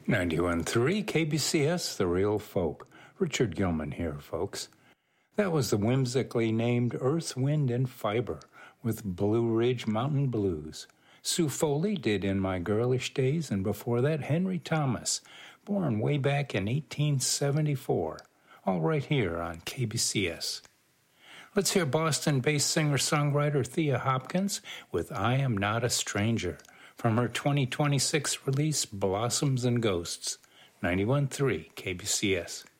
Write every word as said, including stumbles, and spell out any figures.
ninety-one point three K B C S, The Real Folk. Richard Gilman here, folks. That was the whimsically named Earth, Wind, and Fiber with Blue Ridge Mountain Blues. Sue Foley did In My Girlish Days, and before that, Henry Thomas, born way back in eighteen seventy-four, all right here on K B C S. Let's hear Boston-based singer-songwriter Thea Hopkins with I Am Not a Stranger from her twenty twenty-six release Blossoms and Ghosts, ninety-one point three K B C S.